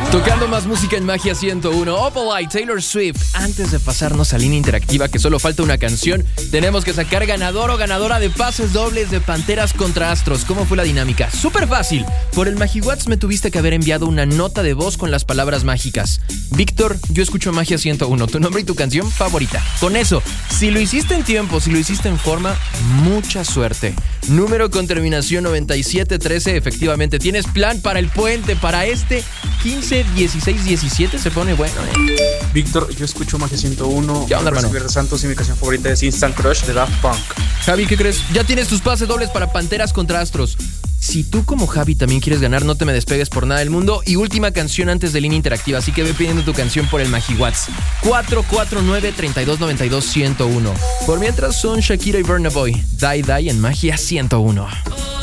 Tocando más música en Magia 101, Opalite, Taylor Swift. Antes de pasarnos a línea interactiva, que solo falta una canción, tenemos que sacar ganador o ganadora de pases dobles de Panteras contra Astros. ¿Cómo fue la dinámica? Súper fácil. Por el MagiWhat's me tuviste que haber enviado una nota de voz con las palabras mágicas. Víctor, yo escucho Magia 101, tu nombre y tu canción favorita. Con eso, si lo hiciste en tiempo, si lo hiciste en forma, mucha suerte. Número con terminación 9713, efectivamente. Tienes plan para el puente, para este 15, 16, 17, se pone bueno, Víctor, yo escucho Magia 101. ¿Qué onda, hermano? Verde Santos y mi canción favorita es Instant Crush de Daft Punk. Javi, ¿qué crees? Ya tienes tus pases dobles para Panteras contra Astros. Si tú como Javi también quieres ganar, no te me despegues por nada del mundo. Y última canción antes de línea interactiva, así que ve pidiendo tu canción por el MagiWhat's 449-3292-101. Por mientras son Shakira y Burna Boy, Die Die en Magia 101.